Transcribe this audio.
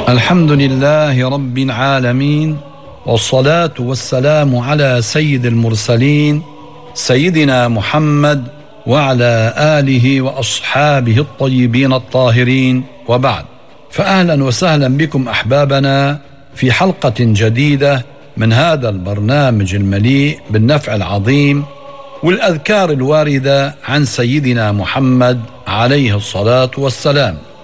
الحمد لله رب العالمين، والصلاة والسلام على سيد المرسلين سيدنا محمد وعلى آله وأصحابه الطيبين الطاهرين، وبعد. فأهلا وسهلا بكم أحبابنا في حلقة جديدة من هذا البرنامج المليء بالنفع العظيم والأذكار الواردة عن سيدنا محمد عليه الصلاة والسلام.